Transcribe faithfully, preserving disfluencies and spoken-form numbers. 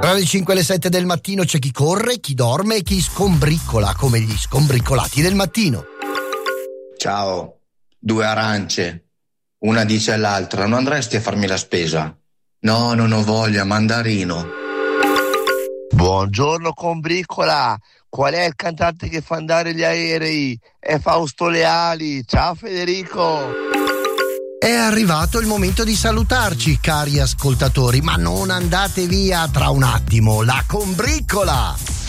Tra le cinque e le sette del mattino c'è chi corre, chi dorme e chi scombriccola, come gli scombriccolati del mattino. Ciao, due arance. Una dice all'altra: non andresti a farmi la spesa? No, non ho voglia, mandarino. Buongiorno combriccola, qual è il cantante che fa andare gli aerei? È Fausto Leali, ciao Federico. È arrivato il momento di salutarci, cari ascoltatori, ma non andate via, tra un attimo la combriccola.